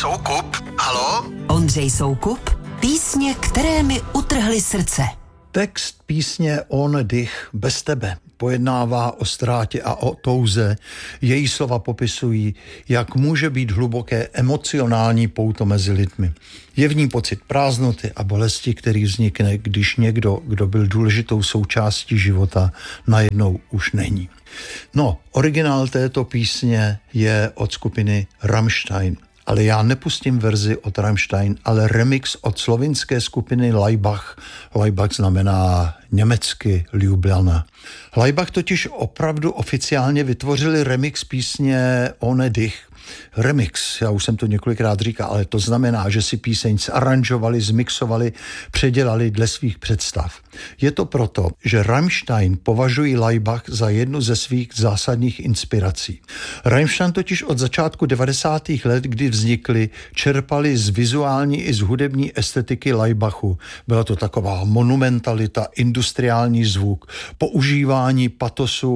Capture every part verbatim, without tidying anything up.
Soukup, halo? Ondřej Soukup, písně, které mi utrhly srdce. Text písně On dych bez tebe pojednává o ztrátě a o touze. Její slova popisují, jak může být hluboké emocionální pouto mezi lidmi. Je v ní pocit prázdnoty a bolesti, který vznikne, když někdo, kdo byl důležitou součástí života, najednou už není. No, originál této písně je od skupiny Rammstein. Ale já nepustím verzi od Rammstein, ale remix od slovinské skupiny Laibach. Laibach znamená německy Ljubljana. Laibach totiž opravdu oficiálně vytvořili remix písně Ohne dich. Remix, já už jsem to několikrát říkal, ale to znamená, že si píseň zaranžovali, zmixovali, předělali dle svých představ. Je to proto, že Rammstein považují Laibach za jednu ze svých zásadních inspirací. Rammstein totiž od začátku devadesátých let, kdy vznikly, čerpali z vizuální i z hudební estetiky Laibachu. Byla to taková monumentalita, industriální zvuk, používání patosu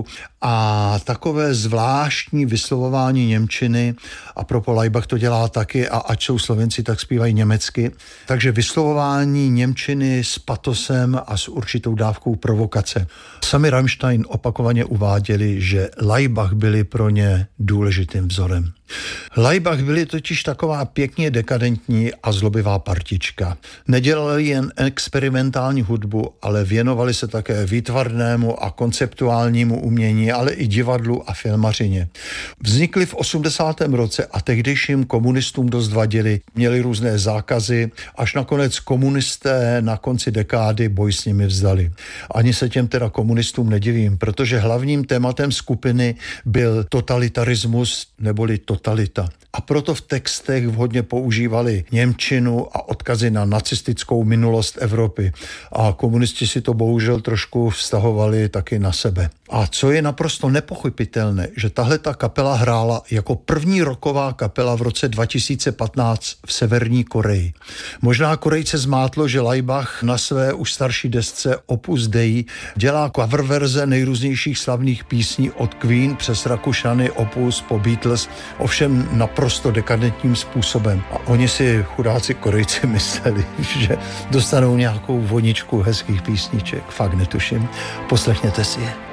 a takové zvláštní vyslovování němčiny. A propo Laibach to dělá taky a ať jsou Slovenci, tak zpívají německy. Takže vyslovování němčiny s patosem a s určitou dávkou provokace. Sami Rammstein opakovaně uváděli, že Laibach byli pro ně důležitým vzorem. Laibach byli totiž taková pěkně dekadentní a zlobivá partička. Nedělali jen experimentální hudbu, ale věnovali se také výtvarnému a konceptuálnímu umění, ale i divadlu a filmařině. Vznikli v osmdesátém roce a tehdejším komunistům dost vadili, měli různé zákazy, až nakonec komunisté na konci dekády boj s nimi vzdali. Ani se těm teda komunistům nedivím, protože hlavním tématem skupiny byl totalitarismus neboli totalita. A proto v textech vhodně používali němčinu a odkazy na nacistickou minulost Evropy. A komunisti si to bohužel trošku vztahovali taky na sebe. A co je naprosto nepochopitelné, že tahle ta kapela hrála jako první rocková kapela v roce dva tisíce patnáct v Severní Koreji. Možná Korejce zmátlo, že Laibach na své už starší desce Opus Dei dělá cover verze nejrůznějších slavných písní od Queen přes Rakušany, Opus po Beatles, ovšem naprosto dekadentním způsobem. A oni si, chudáci Korejci, mysleli, že dostanou nějakou voničku hezkých písniček. Fakt netuším. Poslechněte si je.